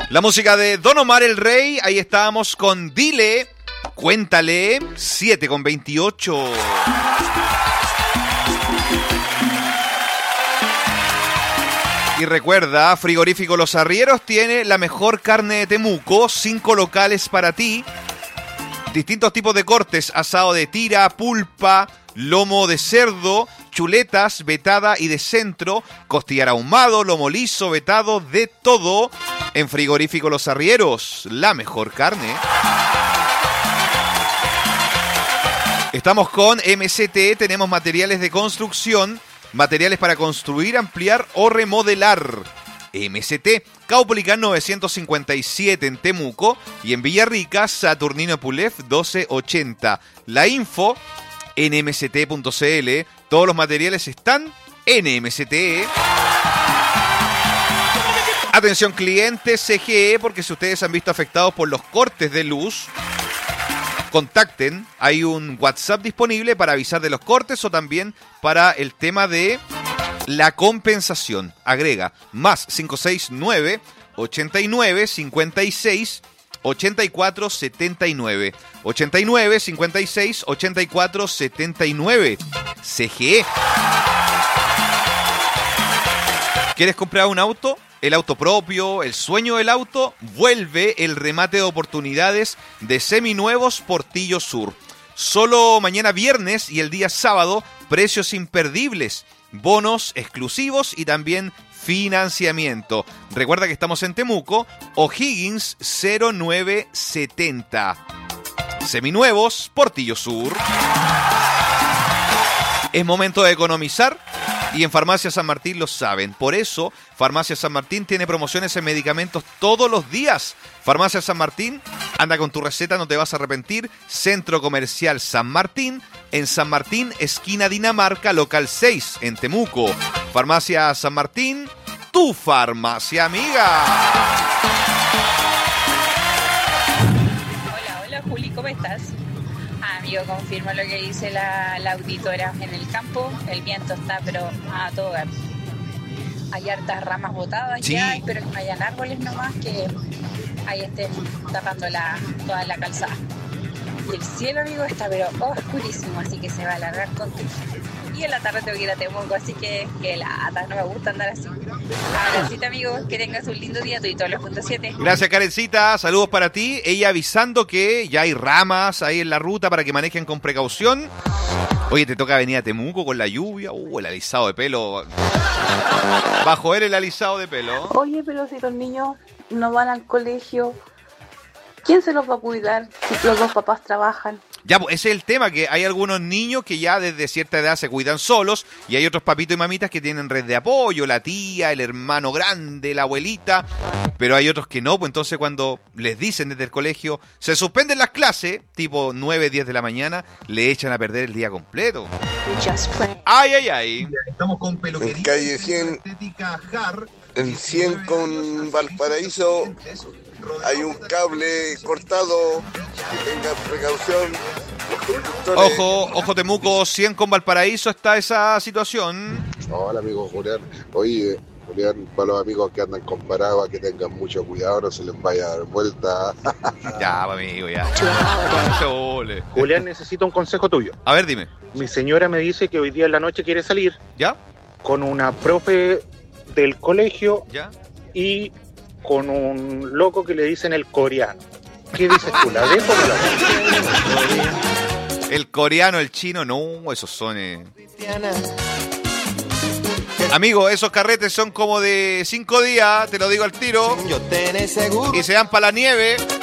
La música de Don Omar el Rey, ahí estábamos con Dile, Cuéntale, 7:28. Y recuerda, Frigorífico Los Arrieros tiene la mejor carne de Temuco, 5 locales para ti. Distintos tipos de cortes, asado de tira, pulpa, lomo de cerdo, chuletas, vetada y de centro, costillar ahumado, lomo liso, vetado, de todo. En Frigorífico Los Arrieros, la mejor carne. Estamos con MCT, tenemos materiales de construcción, materiales para construir, ampliar o remodelar. MCT, Caupolicán 957 en Temuco y en Villarrica, Saturnino Pulef 1280. La info en mct.cl. Todos los materiales están en MCT. Atención clientes CGE, porque si ustedes han visto afectados por los cortes de luz, contacten. Hay un WhatsApp disponible para avisar de los cortes o también para el tema de la compensación. Agrega más 569 89 56 84 79. 89 56 84 79. CGE. ¿Quieres comprar un auto? El auto propio, el sueño del auto, vuelve el remate de oportunidades de seminuevos Portillo Sur. Solo mañana viernes y el día sábado, precios imperdibles, bonos exclusivos y también financiamiento. Recuerda que estamos en Temuco, O'Higgins 0970. Seminuevos Portillo Sur. Es momento de economizar. Y en Farmacia San Martín lo saben. Por eso, Farmacia San Martín tiene promociones en medicamentos todos los días. Farmacia San Martín, anda con tu receta, no te vas a arrepentir. Centro Comercial San Martín, en San Martín, esquina Dinamarca, local 6, en Temuco. Farmacia San Martín, tu farmacia amiga. Hola, Juli, ¿cómo estás? Amigo, confirmo lo que dice la auditora. En el campo el viento está pero a todo gas. Hay hartas ramas botadas sí. Ya, espero que no hayan árboles nomás que ahí estén tapando toda la calzada. Y el cielo, amigo, está pero oscurísimo, así que se va a alargar con tu. Y en la tarde tengo que ir a Temuco, así que lata, no me gusta andar así. Abracito, amigos, que tengas un lindo día, tú y todos los puntos 7. Gracias, Karencita, saludos para ti. Ella avisando que ya hay ramas ahí en la ruta para que manejen con precaución. Oye, te toca venir a Temuco con la lluvia. El alisado de pelo. Bajo él el alisado de pelo. Oye, pero si los niños no van al colegio, ¿quién se los va a cuidar si los dos papás trabajan? Ya, pues ese es el tema, que hay algunos niños que ya desde cierta edad se cuidan solos y hay otros papitos y mamitas que tienen red de apoyo, la tía, el hermano grande, la abuelita, pero hay otros que no, pues entonces cuando les dicen desde el colegio se suspenden las clases, tipo 9, 10 de la mañana, le echan a perder el día completo. Ay, ay, ay. Estamos con peluquería. En calle 100, en 100 con Valparaíso, hay un cable cortado, que tengan precaución. Ojo Temuco, 100 con Valparaíso está esa situación. Hola, amigo Julián. Oye, Julián, para los amigos que andan con paraguas, que tengan mucho cuidado, no se les vaya a dar vuelta. Ya, amigo, ya. Julián, necesito un consejo tuyo. A ver, dime. Mi señora me dice que hoy día en la noche quiere salir. ¿Ya? Con una profe del colegio. ¿Ya? Y con un loco que le dicen el coreano. ¿Qué dices tú? ¿La dejo o no la dejo? El coreano, el chino, no, esos son... Amigo, esos carretes son como de 5 días, te lo digo al tiro. Y se dan para la nieve.